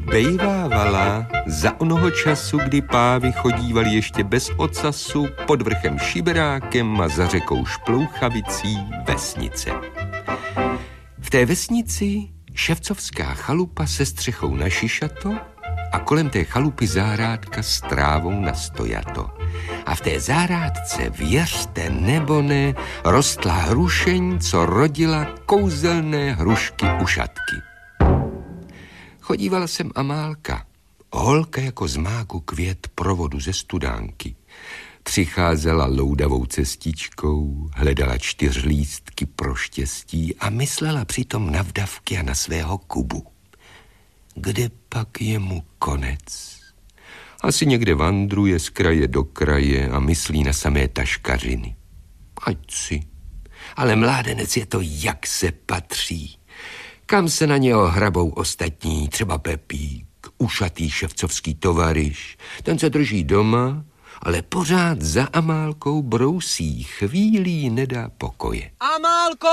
Bejvávala za onoho času, kdy pávy chodívali ještě bez ocasu pod vrchem Šiberákem a za řekou Šplouchavicí vesnice. V té vesnici ševcovská chalupa se střechou na šišato a kolem té chalupy zahrádka s trávou na stojato. A v té zahrádce, věřte nebo ne, rostla hrušeň, co rodila kouzelné hrušky ušatky. Chodívala sem Amálka, holka jako z máku květ provodu ze studánky. Přicházela loudavou cestičkou, hledala 4 lístky pro štěstí a myslela přitom na vdavky a na svého Kubu. Kde pak je mu konec? Asi někde vandruje z kraje do kraje a myslí na samé taškařiny. Ať si. Ale mládenec je to, jak se patří. Kam se na něho hrabou ostatní, třeba Pepík, ušatý ševcovský tovaryš. Ten se drží doma, ale pořád za Amálkou brousí, chvílí nedá pokoje. Amálko!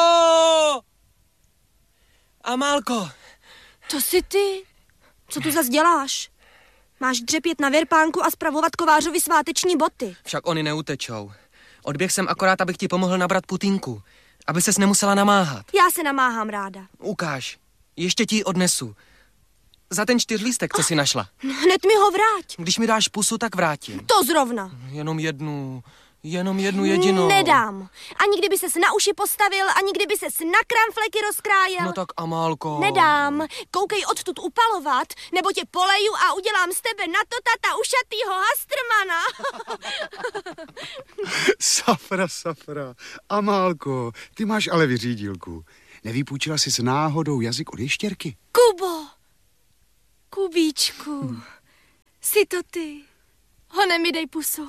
Amálko! To jsi ty? Co tu zas děláš? Máš dřepět na verpánku a spravovat kovářovi sváteční boty. Však oni neutečou. Odběh jsem akorát, abych ti pomohl nabrat putínku, aby ses nemusela namáhat. Já se namáhám ráda. Ukáž, ještě ti ji odnesu. Za ten 4lístek, co jsi našla. Hned mi ho vrať. Když mi dáš pusu, tak vrátím. To zrovna. Jenom jednu jedinou. Nedám. Ani kdyby ses na uši postavil, ani kdyby ses na kramfleky rozkrájel. No tak Amálko. Nedám. Koukej odtud upalovat, nebo tě poleju a udělám z tebe na to tata ušatýho hastrmana. Safra. Amálko, ty máš ale vyřídílku. Nevypůjčila jsi s náhodou jazyk od ještěrky? Kubo. Kubíčku. Jsi to ty. Honem mi dej pusu.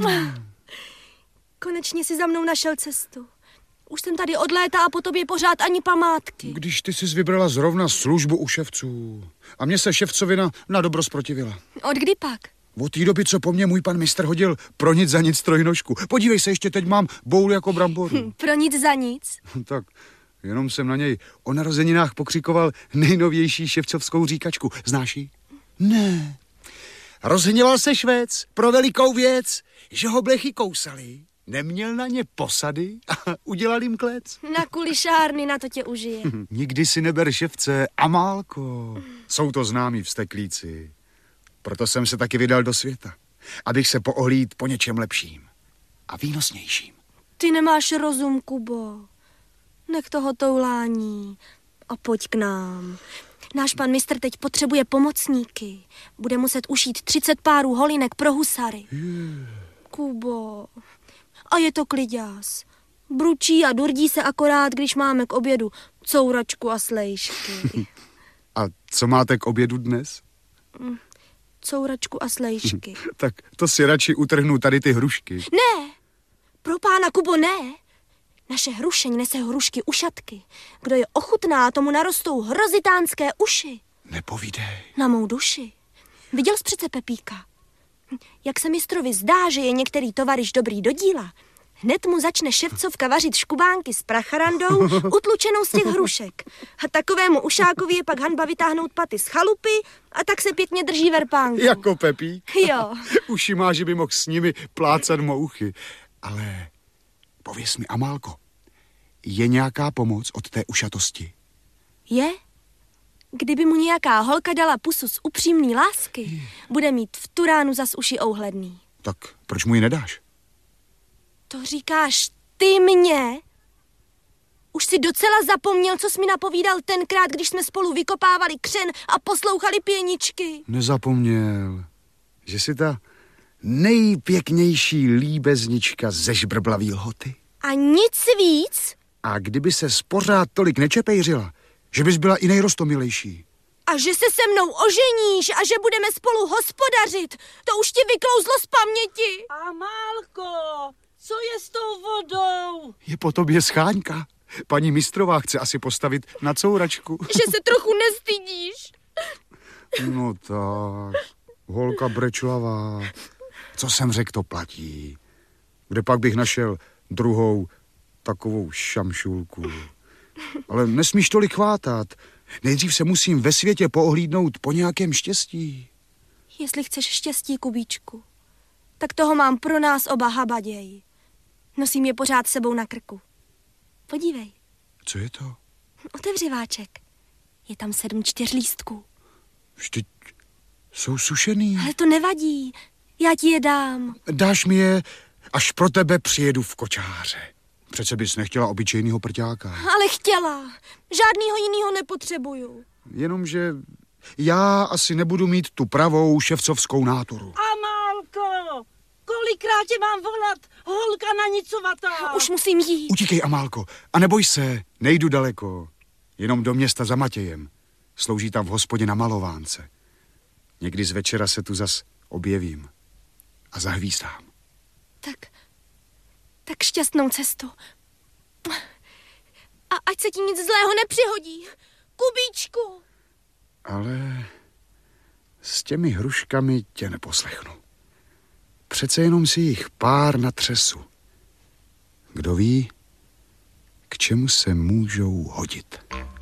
Konečně si za mnou našel cestu. Už jsem tady od léta a po tobě pořád ani památky. Když ty jsi vybrala zrovna službu u ševců a mě se ševcovina na dobro zprotivila. Od kdy pak? Od té doby, co po mně můj pan mistr hodil pro nic za nic trojnožku. Podívej se, ještě teď mám boul jako bramboru. Pro nic za nic? Tak, jenom jsem na něj o narozeninách pokřikoval nejnovější ševcovskou říkačku. Znáš ji? Ne. Rozhněval se Švéc pro velikou věc, že ho blechy kousali. Neměl na ně posady a udělal jim klec. Na kulišárny, na to tě užije. Nikdy si neber ševce, Amálko. Jsou to známí vzteklíci. Proto jsem se taky vydal do světa, abych se poohlíd po něčem lepším a výnosnějším. Ty nemáš rozum, Kubo. Nech toho toulání a pojď k nám. Náš pan mistr teď potřebuje pomocníky. Bude muset ušít 30 párů holinek pro husary. Kubo. A je to kliďás. Bručí a durdí se akorát, když máme k obědu couračku a slejšky. A co máte k obědu dnes? Couračku a slejšky. Tak to si radši utrhnu tady ty hrušky. Ne, pro pána, Kubo, ne. Naše hrušeň nese hrušky ušatky. Kdo je ochutná, tomu narostou hrozitánské uši. Nepovídej. Na mou duši. Viděl jsi přece Pepíka? Jak se mistrovi zdá, že je některý tovaryš dobrý do díla, hned mu začne ševcovka vařit škubánky s pracharandou utlučenou z těch hrušek. A takovému ušákovi je pak hanba vytáhnout paty z chalupy a tak se pěkně drží verpánku. Jako Pepík? Jo. Uši má, že by mohl s nimi plácat mouchy. Ale pověz mi, Amálko, je nějaká pomoc od té ušatosti? Je? Kdyby mu nějaká holka dala pusu z upřímný lásky, bude mít v tu ránu zas uši ouhledný. Tak proč mu ji nedáš? To říkáš ty mě? Už si docela zapomněl, co jsi mi napovídal tenkrát, když jsme spolu vykopávali křen a poslouchali pěničky. Nezapomněl, že jsi ta nejpěknější líbeznička ze Žbrblavý Lhoty. A nic víc? A kdyby se pořád tolik nečepejřila, že bys byla i nejrostomilejší. A že se se mnou oženíš a že budeme spolu hospodařit, to už ti vyklouzlo z paměti. Amálko, co je s tou vodou? Je po tobě scháňka. Paní mistrová chce asi postavit na couračku. Že se trochu nestydíš. No tak, holka brečlavá. Co jsem řekl, to platí. Kde pak bych našel druhou takovou šamšulku? Ale nesmíš tolik chvátat. Nejdřív se musím ve světě poohlídnout po nějakém štěstí. Jestli chceš štěstí, Kubíčku, tak toho mám pro nás oba habaděj. Nosím je pořád sebou na krku. Podívej. Co je to? Otevři váček. Je tam 7 čtyřlístků. Vždyť jsou sušený. Ale to nevadí. Já ti je dám. Dáš mi je, až pro tebe přijedu v kočáře. Přece bys nechtěla obyčejného prťáka. Ale chtěla. Žádnýho jinýho nepotřebuju. Jenomže já asi nebudu mít tu pravou ševcovskou náturu. Amálko, kolikrát tě mám volat? Holka na nicovatá. Už musím jít. Utíkej, Amálko, a neboj se, nejdu daleko. Jenom do města za Matějem. Slouží tam v hospodě na Malovánce. Někdy z večera se tu zas objevím a zahvízdám. Tak šťastnou cestu. A ať se ti nic zlého nepřihodí. Kubíčku. Ale s těmi hruškami tě neposlechnu. Přece jenom si jich pár natřesu. Kdo ví, k čemu se můžou hodit.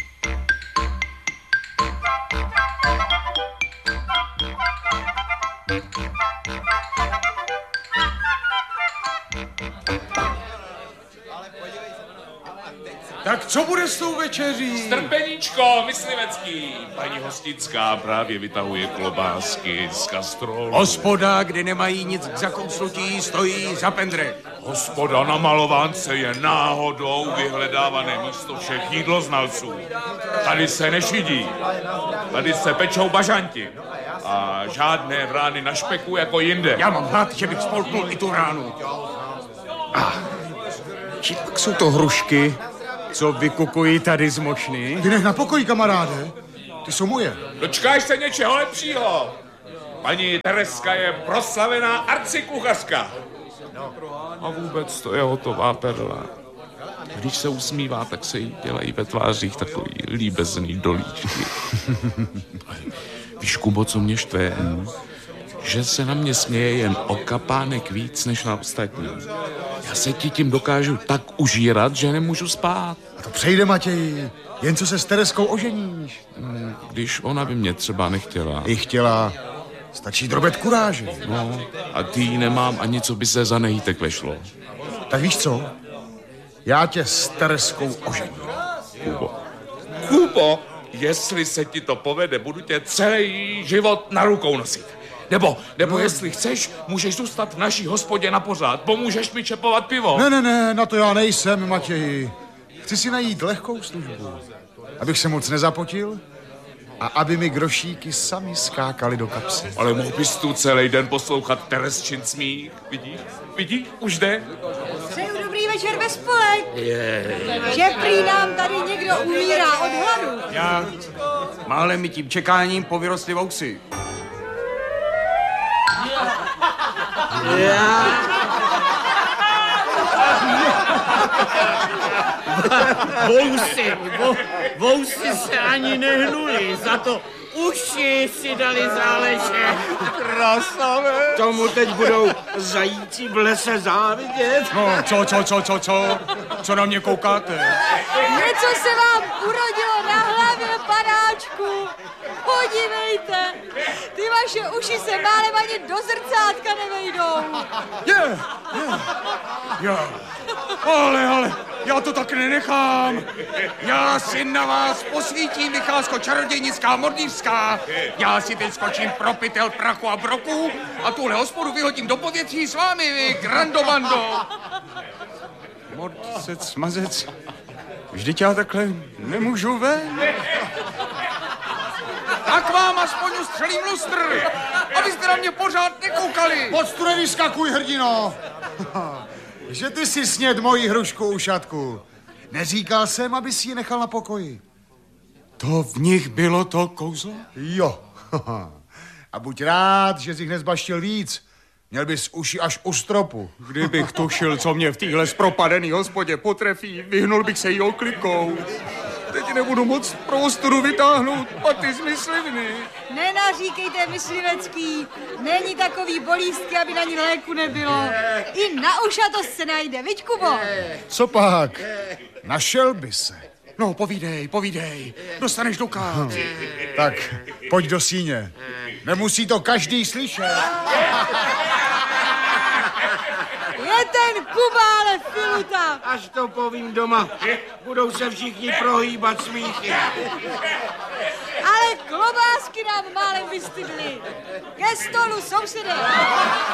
Tak co bude s tou večeří? Strpeníčko, myslivecký. Paní Hostinská právě vytahuje klobásky z kastrolu. Hospoda, kde nemají nic k zakousnutí, stojí za pendrek. Hospoda na Malovánce je náhodou vyhledávané místo všech jídloznalců. Tady se nešidí. Tady se pečou bažanti. A žádné vrány na špeku jako jinde. Já mám hlad, že bych spolknul i tu ránu. Či tak jsou to hrušky, co vykukují tady z močny? Ty nech na pokoji, kamaráde. Ty jsou moje. Dočkáš se něčeho lepšího. Paní Tereska je proslavená arcikuchařka. A vůbec to je hotová perla. Když se usmívá, tak se jí dělají ve tvářích takový líbezný dolíčky. Víš, Kubo, co mě štve? Že se na mě směje jen o kapánek víc než na ostatní. Já se ti tím dokážu tak užírat, že nemůžu spát. A to přejde, Matěji. Jen co se s Tereskou oženíš. Když ona by mě třeba nechtěla. I chtěla. Stačí drobet kuráži. No, a ty jí nemám ani, co by se za nejítek vešlo. Tak víš co? Já tě s Tereskou ožením. Kubo, jestli se ti to povede, budu tě celý život na rukou nosit. Nebo jestli chceš, můžeš zůstat v naší hospodě na pořád. Pomůžeš mi čepovat pivo. Ne, na to já nejsem, Matěji. Chci si najít lehkou službu, abych se moc nezapotil a aby mi grošíky sami skákaly do kapsy. Ale mohl bys tu celý den poslouchat Teresčin smích. Vidíš? Už jde? Přeju dobrý večer ve spolek. Že prý nám tady někdo umírá od hladu. Já málem mi tím čekáním povyrostly vousy. Vousy se ani nehnuli, za to uši si dali záležet. Krasavé. Tomu teď budou zajíci v lese závidět. No, co? Co na mě koukáte? Něco se vám urodilo na hlavě, panáčku. Podívejte, ty vaše uši se málem ani do zrcátka nevejdou. Ale, já to tak nenechám. Já si na vás posvítím, vycházko čarodějnická mordýřská. Já si teď skočím pro pytel prachu a broku a tuhle hospodu vyhodím do povětří s vámi, vy grandobando. Mordcec, smazec, vždyť já takhle nemůžu ven. Tak vám aspoň ustřelím lustr, abyste na mě pořád nekoukali. Moc tu nevyskakuj, hrdino. Že ty si sněd moji hrušku ušatku. Neříkal jsem, aby si ji nechal na pokoji. To v nich bylo to kouzlo? Jo. A buď rád, že jsi jich nezbaštil víc. Měl bys uši až u stropu. Kdybych tušil, co mě v téhle zpropadený hospodě potrefí, vyhnul bych se jí oklikou. Teď nebudu moc pro ostudu vytáhnout paty z myslivny. Nenaříkejte, myslivecký. Není takový bolístky, aby na ní léku nebylo. I na ušatost se najde, viď, Kubo? Co pak? Našel by se. No, povídej, dostaneš dukat. Tak, pojď do síně. Nemusí to každý slyšet. Je ten Kuba, ale filuta. Až to povím doma, budou se všichni prohýbat smíchy. Ale klobásky nám málem vystydly. Ke stolu, sousede.